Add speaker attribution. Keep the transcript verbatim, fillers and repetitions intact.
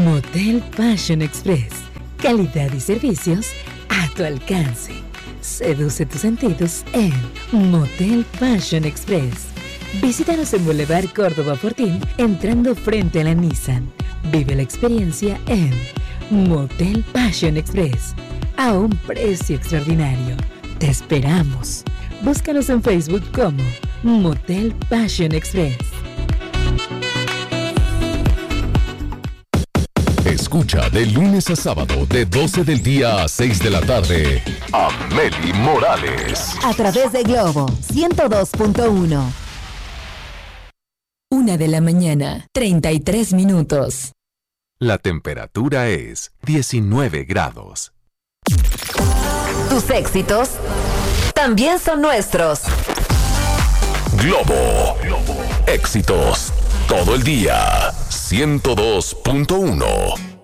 Speaker 1: Motel Passion Express. Calidad y servicios a tu alcance. Seduce tus sentidos en Motel Passion Express. Visítanos en Boulevard Córdoba Fortín, entrando frente a la Nissan. Vive la experiencia en Motel Passion Express, a un precio extraordinario. Te esperamos. Búscanos en Facebook como Motel Passion Express.
Speaker 2: Escucha de lunes a sábado de doce del día a seis de la tarde a Meli Morales.
Speaker 3: A través de Globo ciento dos punto uno.
Speaker 1: Una de la mañana, treinta y tres minutos.
Speaker 2: La temperatura es diecinueve grados.
Speaker 3: Tus éxitos también son nuestros.
Speaker 2: Globo. Éxitos todo el día. ciento dos punto uno.